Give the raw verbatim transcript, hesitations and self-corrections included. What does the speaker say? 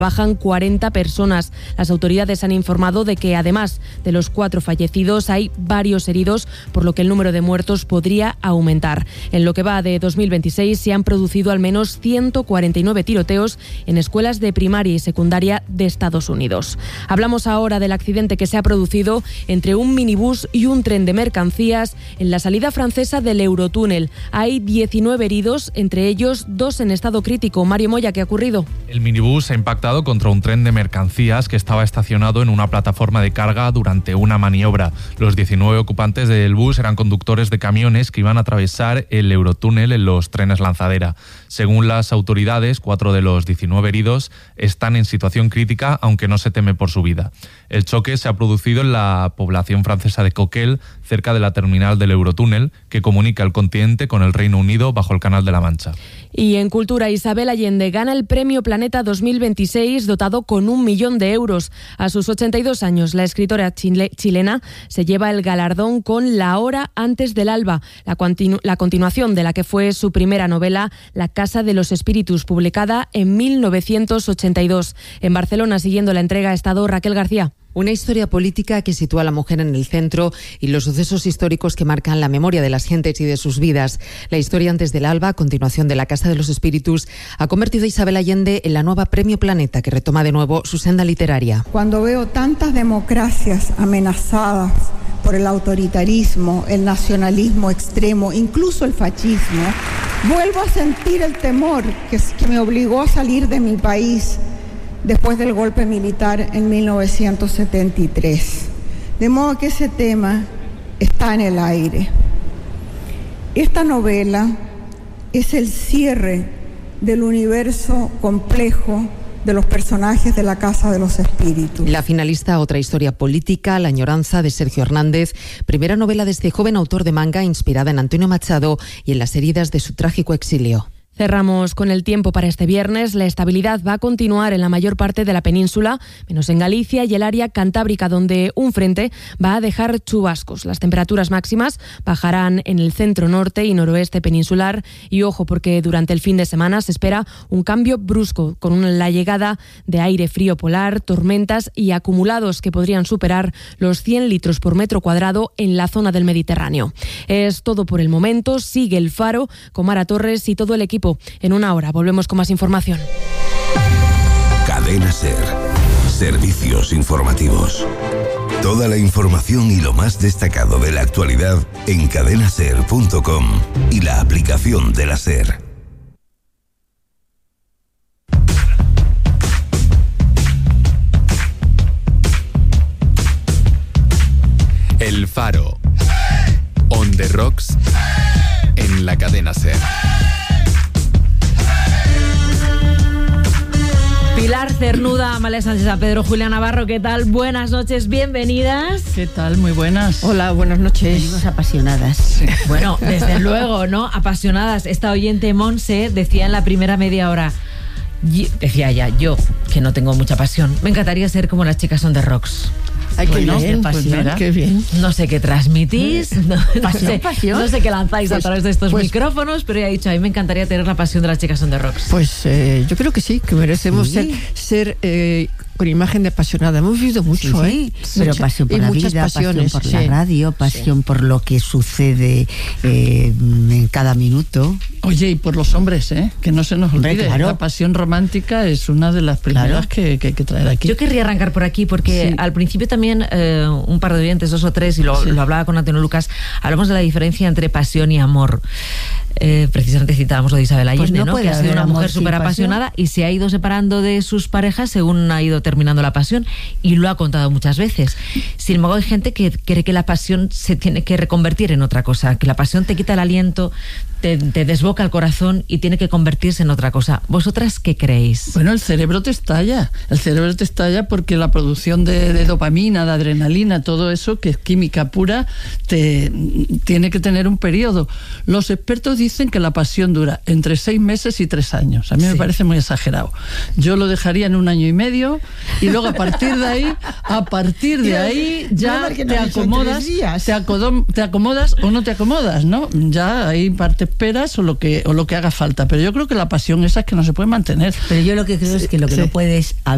Bajan cuarenta personas. Las autoridades han informado de que, además de los cuatro fallecidos, hay varios heridos, por lo que el número de muertos podría aumentar. En lo que va de dos mil veintiséis se han producido al menos ciento cuarenta y nueve tiroteos en escuelas de primaria y secundaria de Estados Unidos. Hablamos ahora del accidente que se ha producido entre un minibús y un tren de mercancías en la salida francesa del Eurotúnel. Hay diecinueve heridos, entre ellos dos en estado crítico. Mario Moya, ¿qué ha ocurrido? El minibús ha impactado contra un tren de mercancías que estaba estacionado en una plataforma de carga durante una maniobra. Los diecinueve ocupantes del bus eran conductores de camiones que iban a atravesar el Eurotúnel en los trenes lanzadera. Según las autoridades, cuatro de los diecinueve heridos están en situación crítica, aunque no se teme por su vida. El choque se ha producido en la población francesa de Coquel, cerca de la terminal del Eurotúnel, que comunica el continente con el Reino Unido bajo el Canal de la Mancha. Y en cultura, Isabel Allende gana el Premio Planeta dos mil veintiséis, dotado con un millón de euros. A sus ochenta y dos años, la escritora chile, chilena se lleva el galardón con La hora antes del alba, la, continu, la continuación de la que fue su primera novela, La casa de los espíritus, publicada en mil novecientos ochenta y dos. En Barcelona, siguiendo la entrega, ha estado Raquel García. Una historia política que sitúa a la mujer en el centro y los sucesos históricos que marcan la memoria de las gentes y de sus vidas. La historia antes del alba, a continuación de La Casa de los Espíritus, ha convertido a Isabel Allende en la nueva Premio Planeta, que retoma de nuevo su senda literaria. Cuando veo tantas democracias amenazadas por el autoritarismo, el nacionalismo extremo, incluso el fascismo, vuelvo a sentir el temor que, que me obligó a salir de mi país después del golpe militar en mil novecientos setenta y tres. De modo que ese tema está en el aire. Esta novela es el cierre del universo complejo de los personajes de La Casa de los Espíritus. La finalista, otra historia política, La añoranza, de Sergio Hernández, primera novela de este joven autor de manga inspirada en Antonio Machado y en las heridas de su trágico exilio. Cerramos con el tiempo para este viernes. La estabilidad va a continuar en la mayor parte de la península, menos en Galicia y el área cantábrica, donde un frente va a dejar chubascos. Las temperaturas máximas bajarán en el centro norte y noroeste peninsular. Y ojo, porque durante el fin de semana se espera un cambio brusco, con la llegada de aire frío polar, tormentas y acumulados que podrían superar los cien litros por metro cuadrado en la zona del Mediterráneo. Es todo por el momento. Sigue El Faro con Mara Torres y todo el equipo. En una hora volvemos con más información. Cadena SER. Servicios informativos. Toda la información y lo más destacado de la actualidad en cadena ser punto com y la aplicación de la SER. El Faro. On the Rocks en la cadena SER. Pilar Cernuda, Amalia Sánchez San Pedro, Julia Navarro, ¿qué tal? Buenas noches, bienvenidas. ¿Qué tal? Muy buenas. Hola, buenas noches. Venimos apasionadas. Sí. Bueno, desde luego, ¿no? Apasionadas. Esta oyente Monse decía en la primera media hora, yo, decía ella, yo, que no tengo mucha pasión, me encantaría ser como las chicas on the rocks. Ay, qué bueno, bien, pues mira, qué bien. No sé qué transmitís, no, pasión, no, sé, pasión. no sé qué lanzáis pues, a través de estos pues, micrófonos, pero ya he dicho, a mí me encantaría tener la pasión de las chicas on the rocks. Pues eh, yo creo que sí, que merecemos sí. ser, ser eh, con imagen de apasionada. Hemos vivido mucho, sí, sí. ¿eh? Pero Mucha, pasión por la vida, pasiones, pasión por sí. la radio, pasión sí. por lo que sucede eh, en cada minuto. Oye, y por los hombres, ¿eh? Que no se nos olvide. Hombre, claro. La pasión romántica es una de las primeras claro. que, que hay que traer aquí. Yo querría arrancar por aquí porque sí. al principio también eh, un par de oyentes, dos o tres, y lo, sí. lo hablaba con Antonio Lucas, hablamos de la diferencia entre pasión y amor. Eh, precisamente citábamos lo de Isabel Allende, pues no, ¿no? Que ha sido una mujer súper apasionada y se ha ido separando de sus parejas según ha ido terminando la pasión, y lo ha contado muchas veces. Sin embargo, hay gente que cree que la pasión se tiene que reconvertir en otra cosa, que la pasión te quita el aliento, te, te desboca el corazón y tiene que convertirse en otra cosa. ¿Vosotras qué creéis? Bueno, el cerebro te estalla. El cerebro te estalla porque la producción de, de dopamina, de adrenalina, todo eso, que es química pura, te, tiene que tener un periodo. Los expertos dicen que la pasión dura entre seis meses y tres años. A mí sí. me parece muy exagerado. Yo lo dejaría en un año y medio y luego a partir de ahí, a partir de ahí ya te acomodas, te, acodom, te acomodas o no te acomodas, ¿no? Ya ahí parte esperas o lo que o lo que haga falta. Pero yo creo que la pasión esa es que no se puede mantener. Pero yo lo que creo sí, es que lo que sí. no puedes